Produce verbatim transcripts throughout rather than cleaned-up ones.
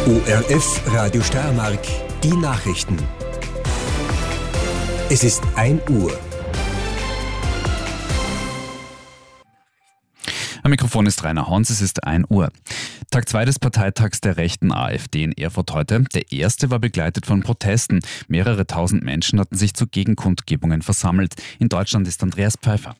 O R F Radio Steiermark, die Nachrichten. Es ist ein Uhr. Am Mikrofon ist Rainer Hans, es ist ein Uhr. Tag zwei des Parteitags der rechten AfD in Erfurt heute. Der erste war begleitet von Protesten. Mehrere tausend Menschen hatten sich zu Gegenkundgebungen versammelt. In Deutschland ist Andreas Pfeiffer.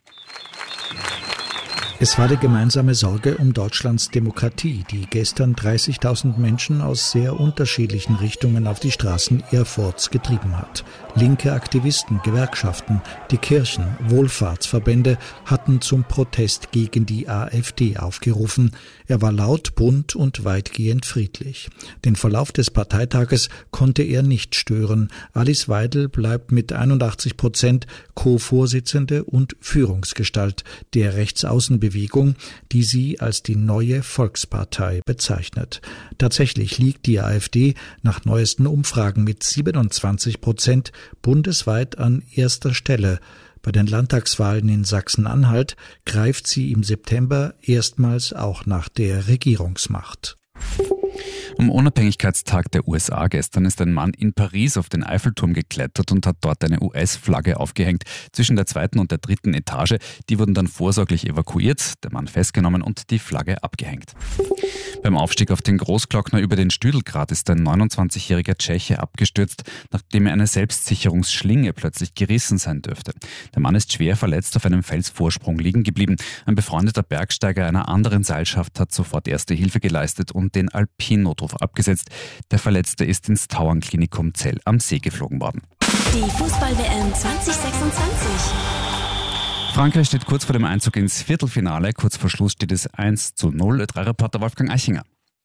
Es war die gemeinsame Sorge um Deutschlands Demokratie, die gestern dreißigtausend Menschen aus sehr unterschiedlichen Richtungen auf die Straßen Erfurts getrieben hat. Linke Aktivisten, Gewerkschaften, die Kirchen, Wohlfahrtsverbände hatten zum Protest gegen die AfD aufgerufen. Er war laut, bunt und weitgehend friedlich. Den Verlauf des Parteitages konnte er nicht stören. Alice Weidel bleibt mit einundachtzig Prozent Co-Vorsitzende und Führungsgestalt der Rechtsaußenbewegung, die sie als die neue Volkspartei bezeichnet. Tatsächlich liegt die AfD nach neuesten Umfragen mit siebenundzwanzig Prozent bundesweit an erster Stelle. Bei den Landtagswahlen in Sachsen-Anhalt greift sie im September erstmals auch nach der Regierungsmacht. Am Unabhängigkeitstag der U S A gestern ist ein Mann in Paris auf den Eiffelturm geklettert und hat dort eine U S-Flagge aufgehängt. Zwischen der zweiten und der dritten Etage. Die wurden dann vorsorglich evakuiert, der Mann festgenommen und die Flagge abgehängt. Beim Aufstieg auf den Großglockner über den Stüdelgrat ist ein neunundzwanzigjähriger Tscheche abgestürzt, nachdem er eine Selbstsicherungsschlinge plötzlich gerissen sein dürfte. Der Mann ist schwer verletzt auf einem Felsvorsprung liegen geblieben. Ein befreundeter Bergsteiger einer anderen Seilschaft hat sofort erste Hilfe geleistet und den Alpin-Notruf abgesetzt. Der Verletzte ist ins Tauernklinikum Zell am See geflogen worden. Die Fußball-W M zwanzig sechsundzwanzig. Frankreich steht kurz vor dem Einzug ins Viertelfinale. Kurz vor Schluss steht es eins zu null. Drei Reporter Wolfgang Eichinger.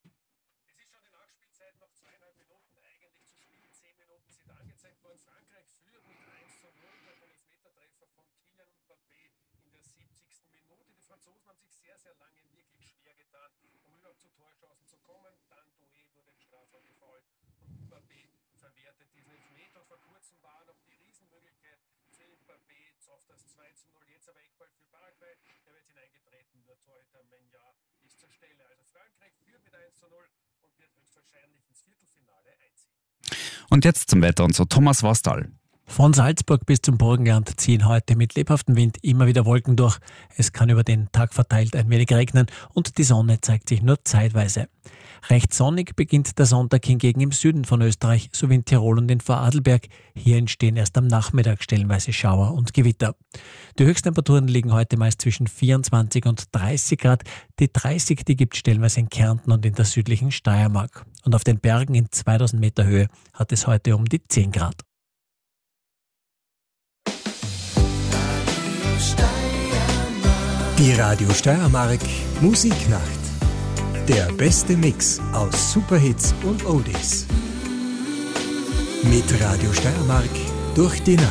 Jetzt aber Eckball für Paraguay, der wird hineingetreten, der Torhüter Menja ist zur Stelle. Also Frankreich führt mit eins zu null und wird höchstwahrscheinlich ins Viertelfinale einziehen. Und jetzt zum Wetter und so Thomas Wastal. Von Salzburg bis zum Burgenland ziehen heute mit lebhaftem Wind immer wieder Wolken durch. Es kann über den Tag verteilt ein wenig regnen und die Sonne zeigt sich nur zeitweise. Recht sonnig beginnt der Sonntag hingegen im Süden von Österreich sowie in Tirol und in Vorarlberg. Hier entstehen erst am Nachmittag stellenweise Schauer und Gewitter. Die Höchsttemperaturen liegen heute meist zwischen vierundzwanzig und dreißig Grad. Die dreißig, die gibt es stellenweise in Kärnten und in der südlichen Steiermark. Und auf den Bergen in zweitausend Meter Höhe hat es heute um die zehn Grad. Die Radio Steiermark Musiknacht. Der beste Mix aus Superhits und Oldies. Mit Radio Steiermark durch die Nacht.